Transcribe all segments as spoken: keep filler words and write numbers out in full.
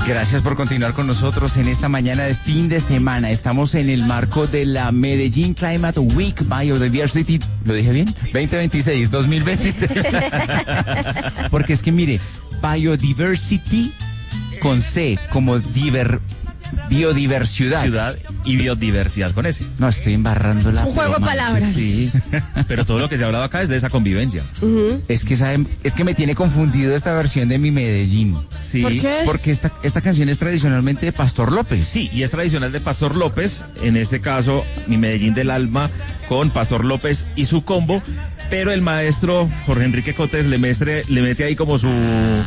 Gracias por continuar con nosotros en esta mañana de fin de semana. Estamos en el marco de la Medellín Climate Week Biodiversity. ¿Lo dije bien? veinte veintiséis, dos mil veintiséis. Porque es que mire, Biodiversity con C, como diver... biodiversidad. Ciudad y biodiversidad con ese. No, estoy embarrando la... Un juego de palabras. Sí, pero todo lo que se ha hablado acá es de esa convivencia. Uh-huh. Es que saben, es que me tiene confundido esta versión de Mi Medellín. Sí. ¿Por qué? Porque esta, esta canción es tradicionalmente de Pastor López. Sí, y es tradicional de Pastor López, en este caso, Mi Medellín del Alma, con Pastor López y su combo, pero el maestro Jorge Enrique Cotes le, mestre, le mete ahí como su...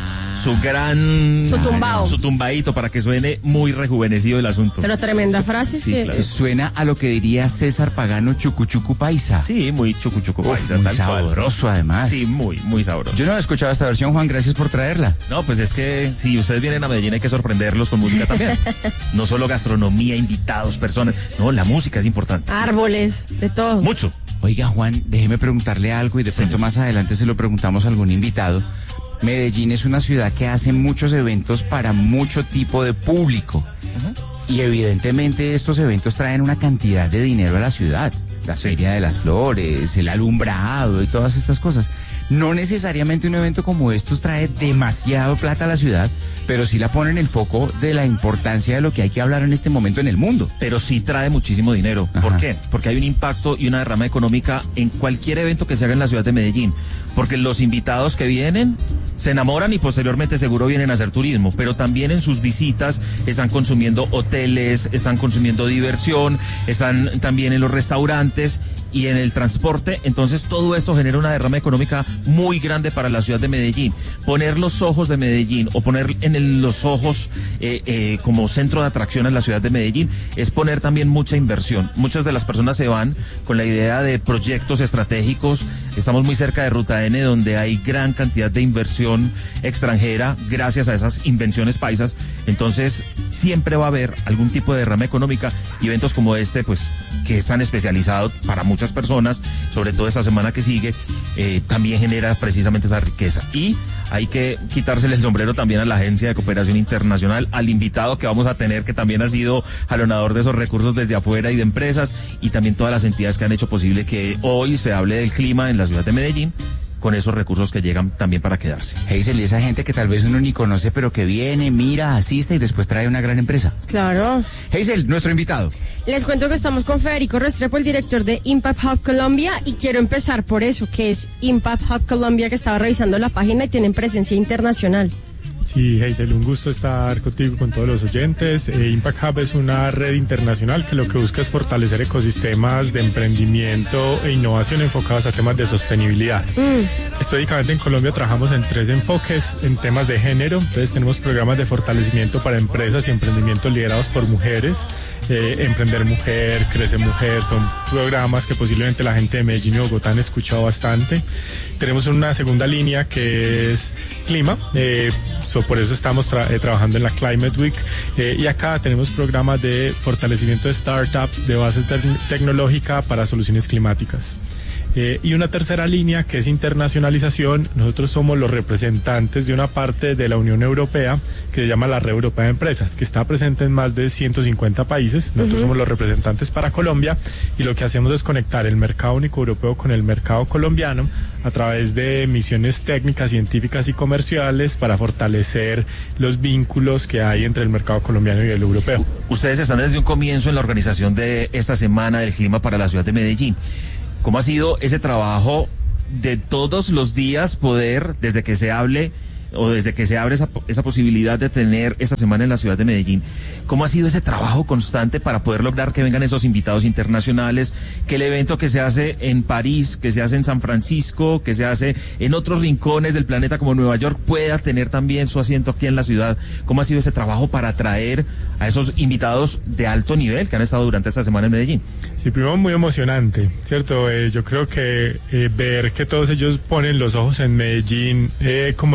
su gran... Su tumbao. Su tumbadito para que suene muy rejuvenecido el asunto. Pero tremenda frase. Sí, que... claro. Suena a lo que diría César Pagano, chucuchucu paisa. Sí, muy chucu chucu Uf, paisa, muy tal cual. sabroso además. Sí, muy, muy sabroso. Yo no he escuchado esta versión, Juan, gracias por traerla. No, pues es que si ustedes vienen a Medellín hay que sorprenderlos con música también. No solo gastronomía, invitados, personas. No, la música es importante. Árboles, de todo. Mucho. Oiga, Juan, déjeme preguntarle algo y de pronto más adelante se lo preguntamos a algún invitado. Medellín es una ciudad que hace muchos eventos para mucho tipo de público. Uh-huh. Y evidentemente estos eventos traen una cantidad de dinero a la ciudad. La Feria de las Flores, el alumbrado y todas estas cosas. No necesariamente un evento como estos trae demasiado plata a la ciudad, pero sí la pone en el foco de la importancia de lo que hay que hablar en este momento en el mundo. Pero sí trae muchísimo dinero. Ajá. ¿Por qué? Porque hay un impacto y una derrama económica en cualquier evento que se haga en la ciudad de Medellín. Porque los invitados que vienen se enamoran y posteriormente seguro vienen a hacer turismo, pero también en sus visitas están consumiendo hoteles, están consumiendo diversión, están también en los restaurantes y en el transporte. Entonces todo esto genera una derrama económica muy grande para la ciudad de Medellín. Poner los ojos de Medellín o poner en el, los ojos eh, eh, como centro de atracción en la ciudad de Medellín es poner también mucha inversión. Muchas de las personas se van con la idea de proyectos estratégicos. Estamos muy cerca de Ruta N, donde hay gran cantidad de inversión extranjera gracias a esas invenciones paisas. Entonces siempre va a haber algún tipo de derrama económica y eventos como este, pues que están especializados para muchas personas, sobre todo esta semana que sigue, eh, también genera precisamente esa riqueza. Y hay que quitársele el sombrero también a la Agencia de Cooperación Internacional, al invitado que vamos a tener, que también ha sido jalonador de esos recursos desde afuera y de empresas, y también todas las entidades que han hecho posible que hoy se hable del clima en la ciudad de Medellín, con esos recursos que llegan también para quedarse. Hazel, y esa gente que tal vez uno ni conoce, pero que viene, mira, asiste y después trae una gran empresa. Claro. Hazel, nuestro invitado. Les cuento que estamos con Federico Restrepo, el director de Impact Hub Colombia, y quiero empezar por eso, que es Impact Hub Colombia, que estaba revisando la página y tienen presencia internacional. Sí, Hazel, un gusto estar contigo, con todos los oyentes. Eh, Impact Hub es una red internacional que lo que busca es fortalecer ecosistemas de emprendimiento e innovación enfocados a temas de sostenibilidad. Mm. Específicamente en Colombia trabajamos en tres enfoques en temas de género. Entonces tenemos programas de fortalecimiento para empresas y emprendimientos liderados por mujeres. Eh, Emprender Mujer, Crece Mujer, son programas que posiblemente la gente de Medellín y Bogotá han escuchado bastante. Tenemos una segunda línea que es clima, eh, so, por eso estamos tra- eh, trabajando en la Climate Week, eh, y acá tenemos programas de fortalecimiento de startups de base te- tecnológica para soluciones climáticas. Eh, y una tercera línea que es internacionalización. Nosotros somos los representantes de una parte de la Unión Europea que se llama la Red Europea de Empresas, que está presente en más de ciento cincuenta países. Nosotros uh-huh. somos los representantes para Colombia, y lo que hacemos es conectar el mercado único europeo con el mercado colombiano a través de misiones técnicas, científicas y comerciales para fortalecer los vínculos que hay entre el mercado colombiano y el europeo. Ustedes están desde un comienzo en la organización de esta Semana del Clima para la ciudad de Medellín. ¿Cómo ha sido ese trabajo de todos los días poder, desde que se hable o desde que se abre esa, esa posibilidad de tener esta semana en la ciudad de Medellín, cómo ha sido ese trabajo constante para poder lograr que vengan esos invitados internacionales, que el evento que se hace en París, que se hace en San Francisco, que se hace en otros rincones del planeta como Nueva York, pueda tener también su asiento aquí en la ciudad? ¿Cómo ha sido ese trabajo para atraer a esos invitados de alto nivel que han estado durante esta semana en Medellín? Sí, primero muy emocionante, ¿cierto? Eh, yo creo que eh, ver que todos ellos ponen los ojos en Medellín eh, como los anfitriones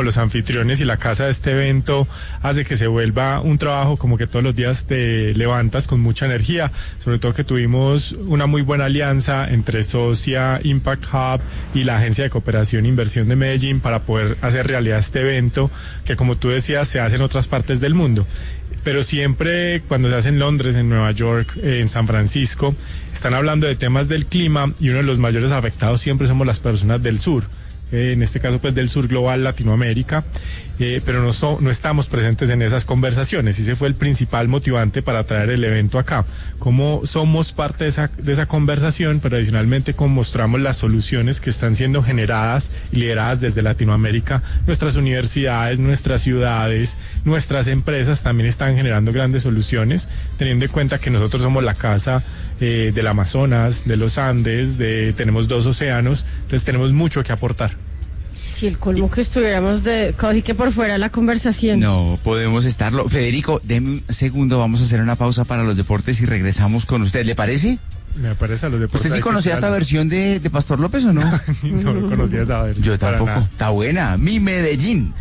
anfitriones y la casa de este evento hace que se vuelva un trabajo como que todos los días te levantas con mucha energía, sobre todo que tuvimos una muy buena alianza entre Socia, Impact Hub y la Agencia de Cooperación e Inversión de Medellín para poder hacer realidad este evento que, como tú decías, se hace en otras partes del mundo. Pero siempre cuando se hace en Londres, en Nueva York, eh, en San Francisco, están hablando de temas del clima y uno de los mayores afectados siempre somos las personas del sur. Eh, en este caso pues del sur global, Latinoamérica, eh, pero no, so, no estamos presentes en esas conversaciones y ese fue el principal motivante para traer el evento acá. Como somos parte de esa, de esa conversación, pero adicionalmente como mostramos las soluciones que están siendo generadas y lideradas desde Latinoamérica, nuestras universidades, nuestras ciudades, nuestras empresas también están generando grandes soluciones, teniendo en cuenta que nosotros somos la casa eh, del Amazonas, de los Andes, de, tenemos dos océanos, entonces tenemos mucho que aportar. Si el colmo que estuviéramos de casi que por fuera de la conversación. No podemos estarlo. Federico, deme un segundo, vamos a hacer una pausa para los deportes y regresamos con usted. ¿Le parece? Me parece a los deportes. ¿Usted sí conocía esta versión de, de Pastor López o no? No, no conocía esa versión. Yo tampoco. Está buena. Mi Medellín.